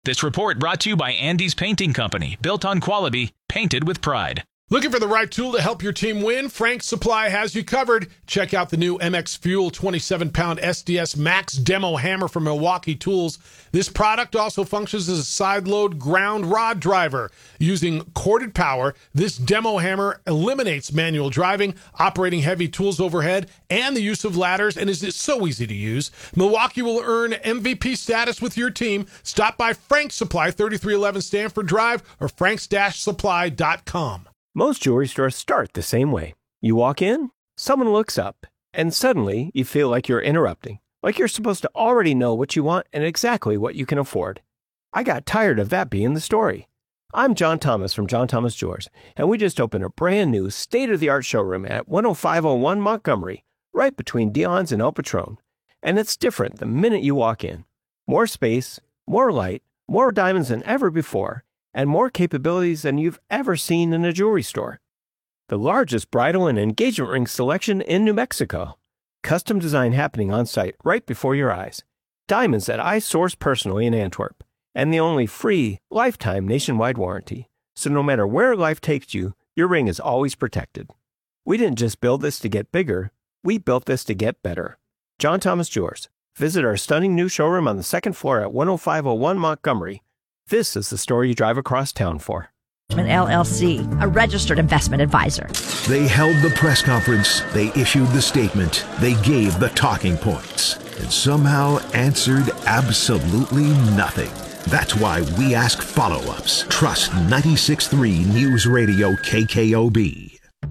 This report brought to you by Andy's Painting Company, built on quality, painted with pride. Looking for the right tool to help your team win? Frank's Supply has you covered. Check out the new MX Fuel 27-pound SDS Max Demo Hammer from Milwaukee Tools. This product also functions as a side-load ground rod driver. Using corded power, this demo hammer eliminates manual driving, operating heavy tools overhead, and the use of ladders, and is so easy to use. Milwaukee will earn MVP status with your team. Stop by Frank's Supply, 3311 Stanford Drive, or franks-supply.com. Most jewelry stores start the same way. You walk in, someone looks up, and suddenly you feel like you're interrupting, like you're supposed to already know what you want and exactly what you can afford. I got tired of that being the story. I'm John Thomas from John Thomas Jewelers, and we just opened a brand new state-of-the-art showroom at 10501 Montgomery, right between Dion's and El Patron. And it's different the minute you walk in. More space, more light, more diamonds than ever before, and more capabilities than you've ever seen in a jewelry store. The largest bridal and engagement ring selection in New Mexico. Custom design happening on site right before your eyes. Diamonds that I source personally in Antwerp. And the only free, lifetime nationwide warranty. So no matter where life takes you, your ring is always protected. We didn't just build this to get bigger, we built this to get better. John Thomas Jewelers. Visit our stunning new showroom on the second floor at 10501 Montgomery. This is the story you drive across town for. LLC, a registered investment advisor. They held the press conference, they issued the statement, they gave the talking points, and somehow answered absolutely nothing. That's why we ask follow-ups. Trust 96.3 News Radio KKOB.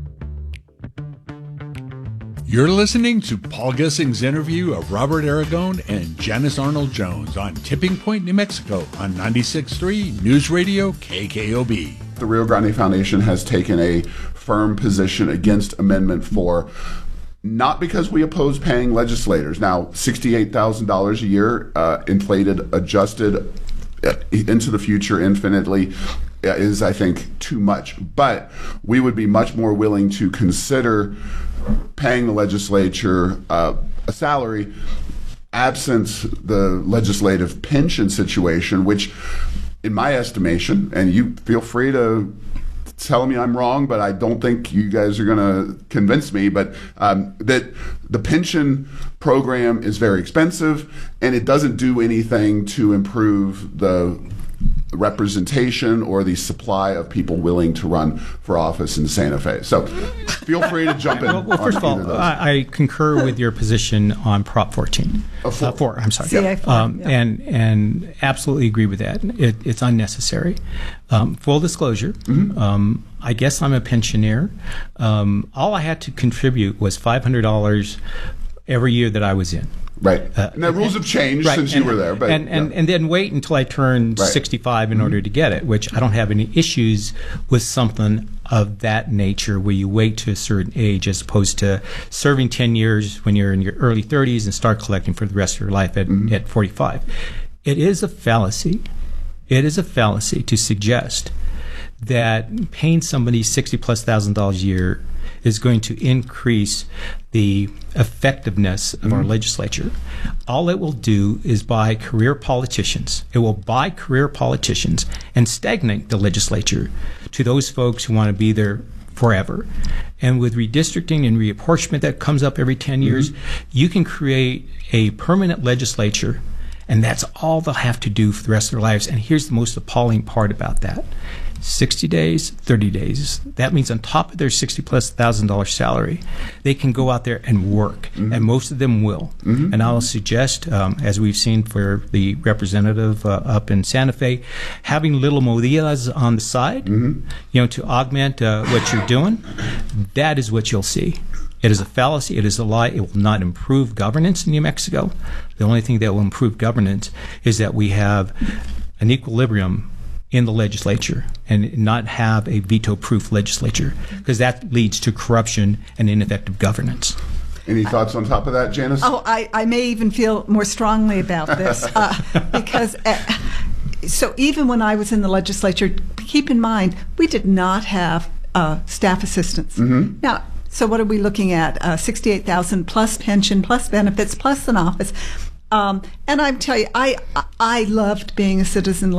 You're listening to Paul Gessing's interview of Robert Aragon and Janice Arnold-Jones on Tipping Point, New Mexico on 96.3 News Radio KKOB. The Rio Grande Foundation has taken a firm position against Amendment 4, not because we oppose paying legislators. Now, $68,000 a year, inflated, adjusted into the future infinitely, is, I think, too much. But we would be much more willing to consider paying the legislature a salary absent the legislative pension situation, which, in my estimation, and you feel free to tell me I'm wrong, but I don't think you guys are going to convince me, but that the pension program is very expensive and it doesn't do anything to improve the representation or the supply of people willing to run for office in Santa Fe. So feel free to jump in. Well, first of all, I concur with your position on Prop 14. I'm sorry. CA4, and absolutely agree with that. It's unnecessary. Full disclosure, I guess I'm a pensioner. All I had to contribute was $500 every year that I was in. Right. And the rules have changed since you were there. But, and then wait until I turned 65 in order to get it, which I don't have any issues with something of that nature where you wait to a certain age as opposed to serving 10 years when you're in your early 30s and start collecting for the rest of your life at 45. It is a fallacy. It is a fallacy to suggest that paying somebody $60,000+ a year is going to increase the effectiveness of our legislature. All it will do is buy career politicians. It will buy career politicians and stagnate the legislature to those folks who want to be there forever. And with redistricting and reapportionment that comes up every 10 years, you can create a permanent legislature, and that's all they'll have to do for the rest of their lives. And here's the most appalling part about that. 60 days, 30 days. That means on top of their $60,000+ salary, they can go out there and work, and most of them will. And I will suggest, as we've seen for the representative up in Santa Fe, having little movidas on the side, to augment what you're doing. That is what you'll see. It is a fallacy. It is a lie. It will not improve governance in New Mexico. The only thing that will improve governance is that we have an equilibrium in the legislature and not have a veto-proof legislature, because that leads to corruption and ineffective governance. Any thoughts on top of that, Janice? Oh, I may even feel more strongly about this because so even when I was in the legislature, keep in mind, we did not have staff assistants. Now, so what are we looking at? $68,000 plus pension, plus benefits, plus an office. And I tell you, I loved being a citizen